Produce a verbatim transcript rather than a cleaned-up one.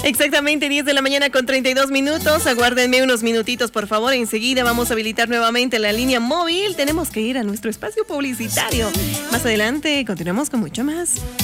Exactamente, diez de la mañana con treinta y dos minutos. Aguárdenme unos minutitos, por favor. Enseguida vamos a habilitar nuevamente la línea móvil. Tenemos que ir a nuestro espacio publicitario. Más adelante continuamos con mucho más.